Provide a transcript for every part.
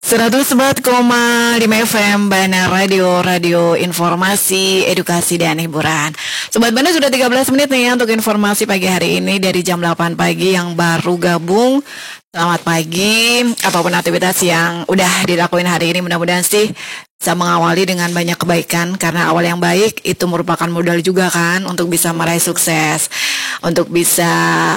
104,5 FM Bana Radio, radio informasi, edukasi dan hiburan. Sobat Bana, sudah 13 menit nih ya untuk informasi pagi hari ini dari jam 8 pagi yang baru gabung. Selamat pagi, apapun aktivitas yang udah dilakuin hari ini, mudah-mudahan sih bisa mengawali dengan banyak kebaikan, karena awal yang baik itu merupakan modal juga kan untuk bisa meraih sukses, untuk bisa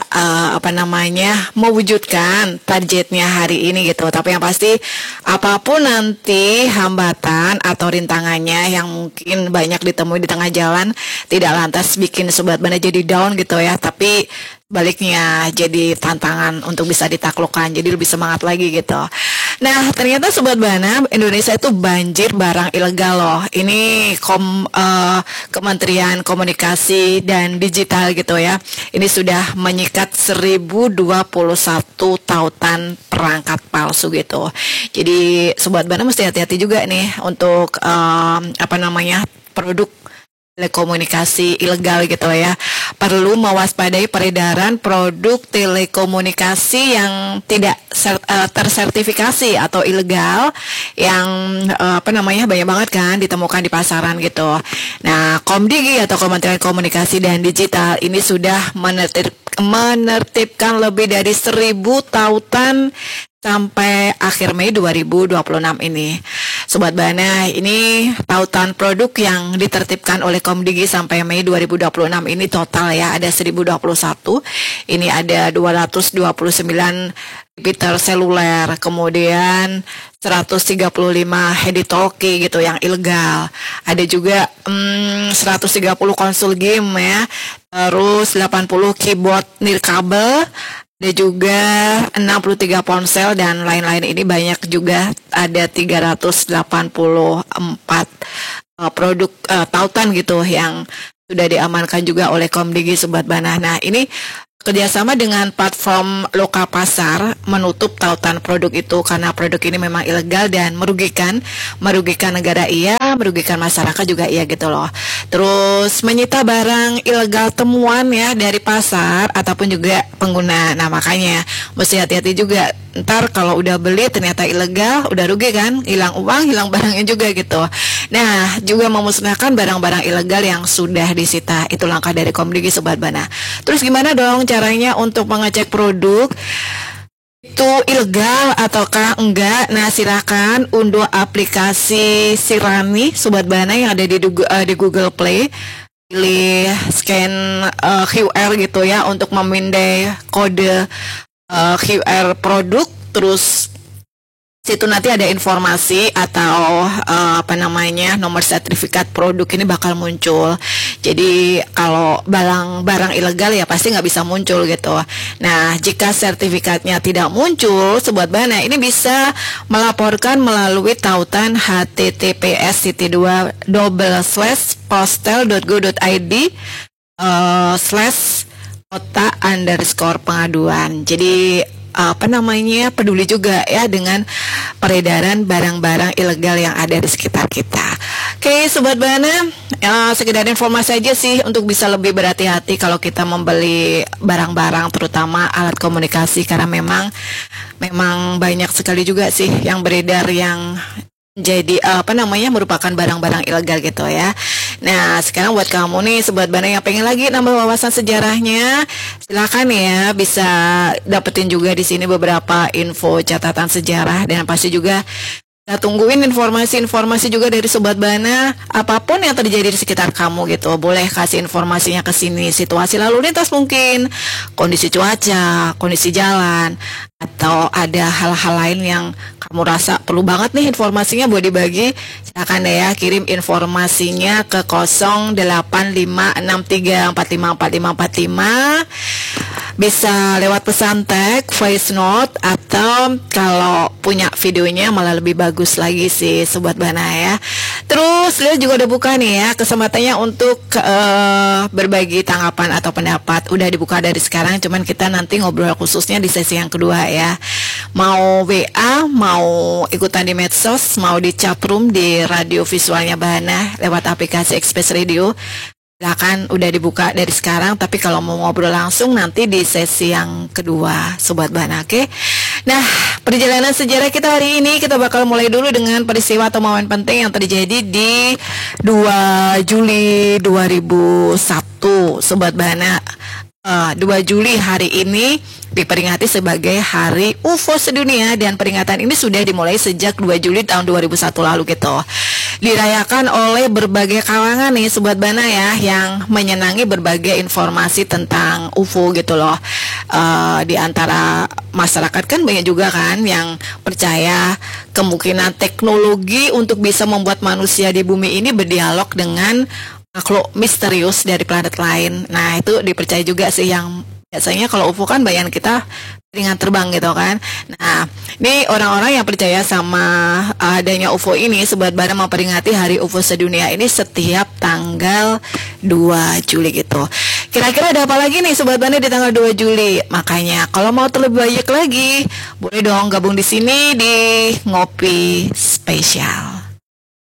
mewujudkan targetnya hari ini gitu. Tapi yang pasti apapun nanti hambatan atau rintangannya yang mungkin banyak ditemui di tengah jalan, tidak lantas bikin Sobat Bana jadi down gitu ya, tapi baliknya jadi tantangan untuk bisa ditaklukkan, jadi lebih semangat lagi gitu. Nah, ternyata Sobat Bana, Indonesia itu banjir barang ilegal loh. Ini Kementerian Komunikasi dan Digital gitu ya. Ini sudah menyikat 1021 tautan perangkat palsu gitu. Jadi Sobat Bana mesti hati-hati juga nih untuk produk telekomunikasi ilegal gitu ya. Perlu mewaspadai peredaran produk telekomunikasi yang tidak tersertifikasi atau ilegal yang banyak banget kan ditemukan di pasaran gitu. Nah, Komdigi atau Kementerian Komunikasi dan Digital ini sudah menertibkan lebih dari 1.000 tautan sampai akhir Mei 2026 ini. Sobat Bana, ini tautan produk yang ditertibkan oleh Komdigi sampai Mei 2026 ini total ya, ada 1021. Ini ada 229 repeater seluler, kemudian 135 handy-talkie gitu yang ilegal. Ada juga 130 konsol game ya, terus 80 keyboard nirkabel, ada juga 63 ponsel dan lain-lain. Ini banyak juga, ada 384 produk tautan gitu yang sudah diamankan juga oleh Komdigi Sobat Bana. Nah, ini kerjasama dengan platform Loka Pasar menutup tautan produk itu karena produk ini memang ilegal dan merugikan negara iya, merugikan masyarakat juga iya gitu loh. Terus menyita barang ilegal temuan ya dari pasar ataupun juga pengguna. Nah, makanya mesti hati-hati juga. Ntar kalau udah beli ternyata ilegal, udah rugi kan, hilang uang, hilang barangnya juga gitu. Nah, juga memusnahkan barang-barang ilegal yang sudah disita. Itu langkah dari Komdigi Sobat Bana. Terus gimana dong caranya untuk mengecek produk itu ilegal ataukah enggak? Nah, silakan unduh aplikasi Sirani Sobat Bana yang ada di Google Play. Pilih scan QR gitu ya untuk memindai kode QR produk, terus situ nanti ada informasi atau nomor sertifikat produk ini bakal muncul. Jadi kalau barang ilegal ya pasti nggak bisa muncul gitu. Nah, jika sertifikatnya tidak muncul, Sobat Bana ini bisa melaporkan melalui tautan https://postel.go.id/kota_pengaduan. Jadi peduli juga ya dengan peredaran barang-barang ilegal yang ada di sekitar kita. Oke, Sobat Bana, sekedar informasi aja sih untuk bisa lebih berhati-hati kalau kita membeli barang-barang, terutama alat komunikasi, karena memang banyak sekali juga sih yang beredar yang jadi merupakan barang-barang ilegal gitu ya. Nah, sekarang buat kamu nih Sobat Bana yang pengen lagi nambah wawasan sejarahnya, silakan ya bisa dapetin juga di sini beberapa info catatan sejarah, dan pasti juga kita tungguin informasi-informasi juga dari Sobat Bana. Apapun yang terjadi di sekitar kamu gitu, boleh kasih informasinya ke sini. Situasi lalu lintas mungkin, kondisi cuaca, kondisi jalan, atau ada hal-hal lain yang kamu rasa perlu banget nih informasinya buat dibagi. Silakan deh ya kirim informasinya ke 085634545545. Bisa lewat pesan teks, voice note, atau kalau punya videonya malah lebih bagus lagi sih Sobat Bana ya. Terus lihat juga udah buka nih ya kesempatannya untuk berbagi tanggapan atau pendapat. Udah dibuka dari sekarang, cuman kita nanti ngobrol khususnya di sesi yang kedua ya. Mau WA, mau ikutan di medsos, mau di chatroom di radio visualnya Bana lewat aplikasi Express Radio, silakan, udah dibuka dari sekarang. Tapi kalau mau ngobrol langsung nanti di sesi yang kedua Sobat Bana, oke? Nah, perjalanan sejarah kita hari ini kita bakal mulai dulu dengan peristiwa atau momen penting yang terjadi di 2 Juli 2001, Sobat Bana. 2 Juli hari ini diperingati sebagai Hari UFO Sedunia, dan peringatan ini sudah dimulai sejak 2 Juli tahun 2001 lalu gitu. Dirayakan oleh berbagai kalangan nih Sobat Bana ya, yang menyenangi berbagai informasi tentang UFO gitu loh. Di antara masyarakat kan banyak juga kan yang percaya kemungkinan teknologi untuk bisa membuat manusia di bumi ini berdialog dengan makhluk misterius dari planet lain. Nah, itu dipercaya juga sih, yang biasanya kalau UFO kan bayangan kita ringan terbang gitu kan. Nah, ini orang-orang yang percaya sama adanya UFO ini, Sobat Bana memperingati Hari UFO Sedunia ini setiap tanggal 2 Juli gitu. Kira-kira ada apa lagi nih Sobat Bana di tanggal 2 Juli? Makanya kalau mau terlebih banyak lagi, boleh dong gabung di sini di Ngopi Spesial.